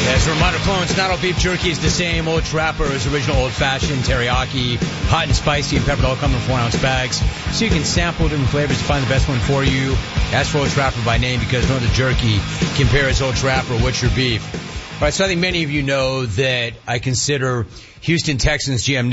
As a reminder, clones, not all beef jerky is the same. Old Trapper is original old-fashioned teriyaki, hot and spicy and peppered, all come in 4-ounce bags. So you can sample different flavors to find the best one for you. Ask for Old Trapper by name because no other jerky compares Old Trapper. What's your beef? All right, so I think many of you know that I consider Houston Texans GM